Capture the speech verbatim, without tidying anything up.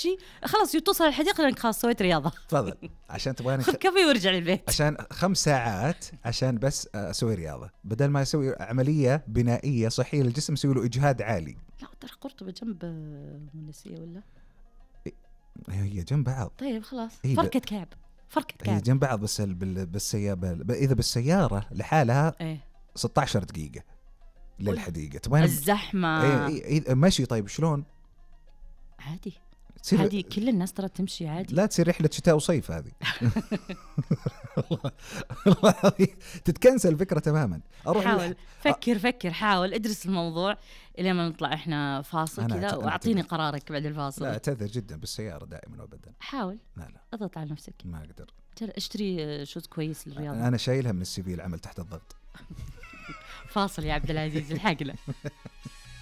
تمشي خلاص يوصل الحديقة لأنك خلاص سويت رياضة. تفضل عشان تبغاني خذ كافي وارجع للبيت عشان خمس ساعات عشان بس أسوي رياضة بدل ما أسوي عملية بنائية صحية للجسم يسوي له إجهاد عالي. لا ترى قرطبة جنب مندسية ولا هي جنب بعض. طيب خلاص إيه فركة كعب فركة كعب هي جنب بعض بس بالسيارة إذا بالسيارة لحالها إيه ستة عشر دقيقة للحديقة تبغى الزحمة. إيه إيه ماشي. طيب شلون؟ عادي تصير عادي كل الناس ترى تمشي عادي. لا تصير رحلة شتاء وصيف هذه. تتكنسل الفكرة تماما. أروح حاول الح... فكر فكر حاول ادرس الموضوع إلى ما نطلع إحنا فاصل كذا وأعطيني قرارك بعد الفاصل. لا أعتذر جدا بالسيارة دائما وأبدا. حاول لا لا اضغط على نفسك ما أقدر. اشتري شوز كويس للرياضة. أنا شايلها من السي في العمل تحت الضغط. فاصل يا عبد العزيز الحقنا.